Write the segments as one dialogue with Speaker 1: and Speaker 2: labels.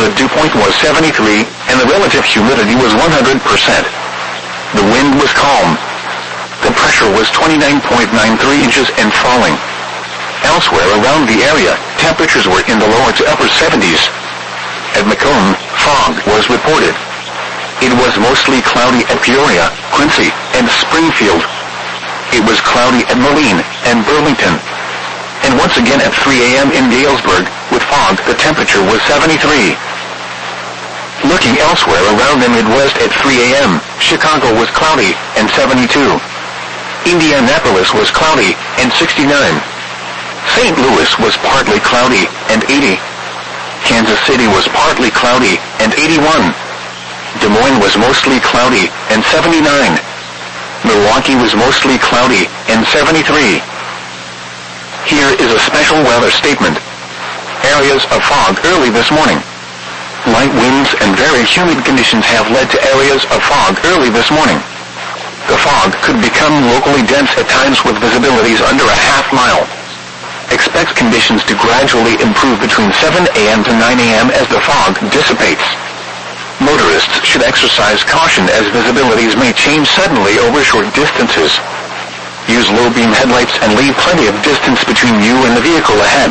Speaker 1: The dew point was 73, and the relative humidity was 100%. The wind was calm. The pressure was 29.93 inches and falling. Elsewhere around the area, temperatures were in the lower to upper 70s. At Macomb, fog was reported. It was mostly cloudy at Peoria, Quincy, and Springfield. It was cloudy at Moline and Burlington. And once again at 3 a.m. in Galesburg, with fog, the temperature was 73. Looking elsewhere around the Midwest at 3 a.m., Chicago was cloudy and 72. Indianapolis was cloudy and 69. St. Louis was partly cloudy and 80. Kansas City was partly cloudy and 81. Des Moines was mostly cloudy and 79. Milwaukee was mostly cloudy and 73. Here is a special weather statement. Areas of fog early this morning. Light winds and very humid conditions have led to areas of fog early this morning. The fog could become locally dense at times with visibilities under a half mile. Expect conditions to gradually improve between 7 a.m. to 9 a.m. as the fog dissipates. Motorists should exercise caution as visibilities may change suddenly over short distances. Use low-beam headlights and leave plenty of distance between you and the vehicle ahead.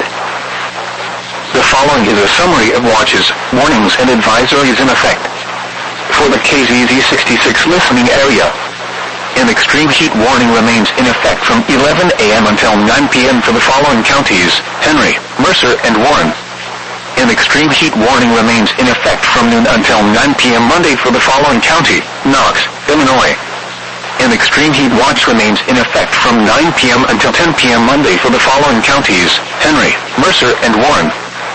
Speaker 1: The following is a summary of watches, warnings, and advisories in effect. For the KZZ66 listening area, an extreme heat warning remains in effect from 11 a.m. until 9 p.m. for the following counties: Henry, Mercer, and Warren. An extreme heat warning remains in effect from noon until 9 p.m. Monday for the following county: Knox, Illinois. An extreme heat watch remains in effect from 9 p.m. until 10 p.m. Monday for the following counties: Henry, Mercer, and Warren.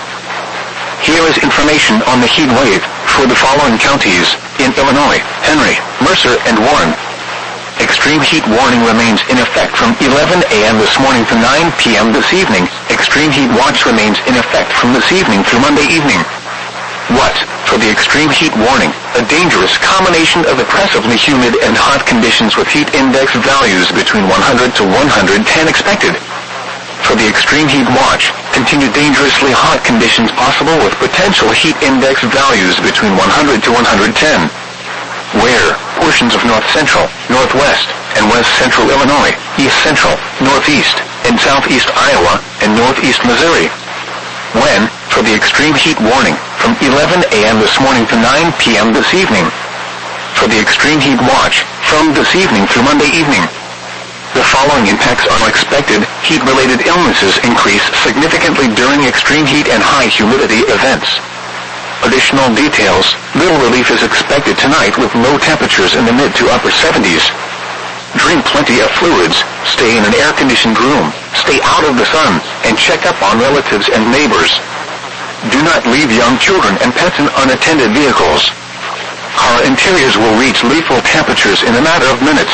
Speaker 1: Here is information on the heat wave for the following counties in Illinois: Henry, Mercer, and Warren. Extreme heat warning remains in effect from 11 a.m. this morning to 9 p.m. this evening. Extreme heat watch remains in effect from this evening through Monday evening. What? For the extreme heat warning, a dangerous combination of oppressively humid and hot conditions with heat index values between 100 to 110 expected. For the extreme heat watch, continued dangerously hot conditions possible with potential heat index values between 100 to 110. Where? Portions of north central, northwest, and west central Illinois, east central, northeast, and southeast Iowa, and northeast Missouri. When? For the extreme heat warning, from 11 a.m. this morning to 9 p.m. this evening. For the extreme heat watch, from this evening through Monday evening. The following impacts are expected. Heat-related illnesses increase significantly during extreme heat and high humidity events. Additional details: little relief is expected tonight with low temperatures in the mid to upper 70s. Drink plenty of fluids, stay in an air-conditioned room, stay out of the sun, and check up on relatives and neighbors. Do not leave young children and pets in unattended vehicles. Car interiors will reach lethal temperatures in a matter of minutes.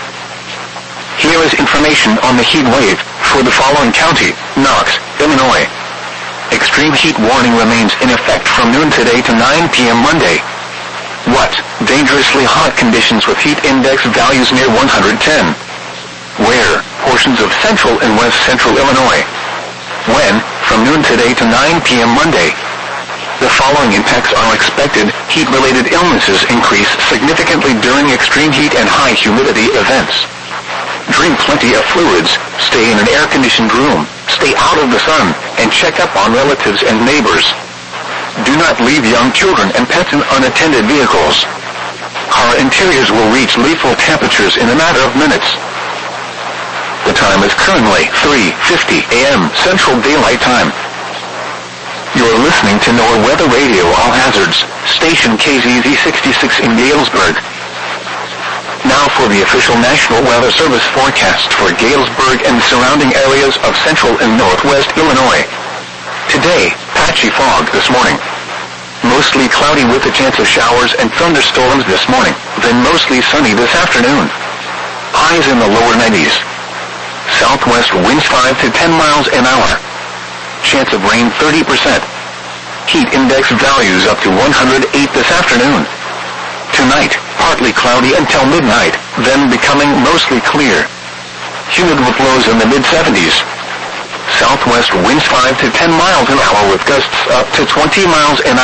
Speaker 1: Here is information on the heat wave for the following county: Knox, Illinois. Extreme heat warning remains in effect from noon today to 9 p.m. Monday. What? Dangerously hot conditions with heat index values near 110. Where? Portions of central and west central Illinois. When? From noon today to 9 p.m. Monday. The following impacts are expected. Heat-related illnesses increase significantly during extreme heat and high humidity events. Drink plenty of fluids, stay in an air-conditioned room, stay out of the sun, and check up on relatives and neighbors. Do not leave young children and pets in unattended vehicles. Car interiors will reach lethal temperatures in a matter of minutes. The time is currently 3:50 a.m. Central Daylight Time. You are listening to NOAA Weather Radio All Hazards, station KZZ66 in Galesburg. Now for the official National Weather Service forecast for Galesburg and surrounding areas of central and northwest Illinois. Today, patchy fog this morning. Mostly cloudy with a chance of showers and thunderstorms this morning, then mostly sunny this afternoon. Highs in the lower 90s. Southwest winds 5 to 10 miles an hour. Chance of rain 30%. Heat index values up to 108 this afternoon. Tonight, partly cloudy until midnight, then becoming mostly clear. Humid with lows in the mid-70s. Southwest winds 5 to 10 miles an hour with gusts up to 20 miles an hour.